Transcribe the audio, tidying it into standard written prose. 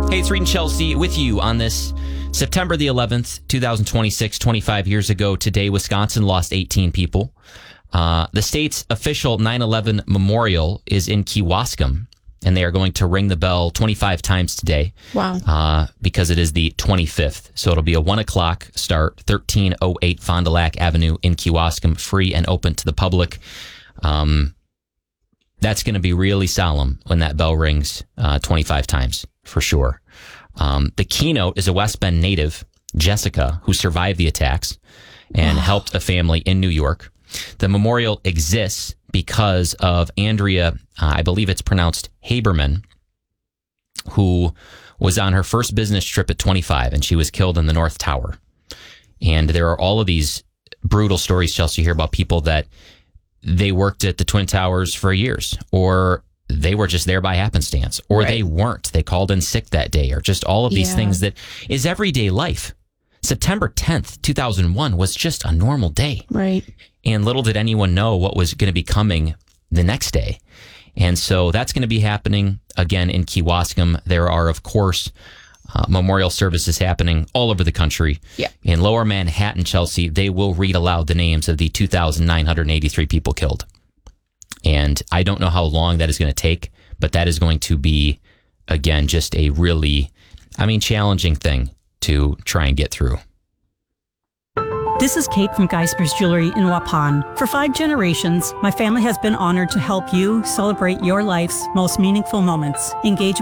Hey, it's Reed and Chelsea with you on this September the 11th, 2026, 25 years ago today. Wisconsin lost 18 people. The state's official 9/11 memorial is in Kewaskum, and they are going to ring the bell 25 times today. Wow. Because it is the 25th. So it'll be a 1 o'clock start, 1308 Fond du Lac Avenue in Kewaskum, free and open to the public. That's going to be really solemn when that bell rings 25 times, for sure. The keynote is a West Bend native, Jessica, who survived the attacks and helped a family in New York. The memorial exists because of Andrea, I believe it's pronounced Haberman, who was on her first business trip at 25, and she was killed in the North Tower. And there are all of these brutal stories, Chelsea, here about people that they worked at the Twin Towers for years, or they were just there by happenstance, or they weren't. They called in sick that day, or just all of these things that is everyday life. September 10th, 2001 was just a normal day. Right. And little did anyone know what was going to be coming the next day. And so that's going to be happening again in Kewaskum. There are, of course, memorial services happening all over the country. Yeah. In Lower Manhattan, Chelsea, they will read aloud the names of the 2,983 people killed. And I don't know how long that is going to take, but that is going to be, again, just a really, challenging thing to try and get through. This is Kate from Geisper's Jewelry in Waupun. For 5 generations, my family has been honored to help you celebrate your life's most meaningful moments. Engage